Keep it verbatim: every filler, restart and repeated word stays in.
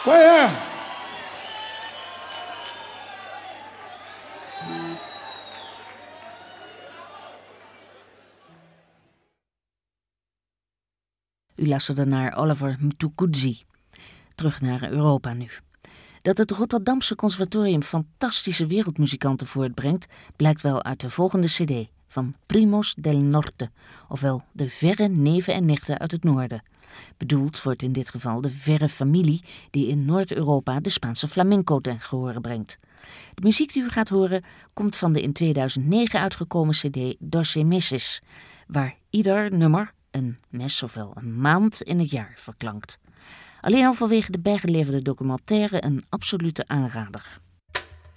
Well, yeah. U luisterde naar Oliver Mtukudzi. Terug naar Europa nu. Dat het Rotterdamse Conservatorium fantastische wereldmuzikanten voortbrengt, blijkt wel uit de volgende cd van Primos del Norte, ofwel de verre neven en nichten uit het noorden. Bedoeld wordt in dit geval de verre familie die in Noord-Europa de Spaanse flamenco ten gehore brengt. De muziek die u gaat horen komt van de in tweeduizend negen uitgekomen cd Doce Meses, waar ieder nummer een mes ofwel een maand in het jaar verklankt. Alleen al vanwege de bijgeleverde documentaire een absolute aanrader.